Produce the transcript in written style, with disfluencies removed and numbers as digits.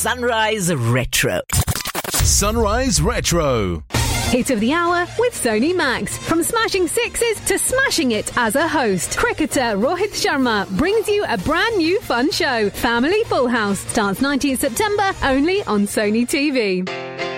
Sunrise Retro. Sunrise Retro. Hit of the hour with Sony Max. From smashing sixes to smashing it as a host, cricketer Rohit Sharma brings you a brand new fun show. Family Full House starts 19th September only on Sony TV.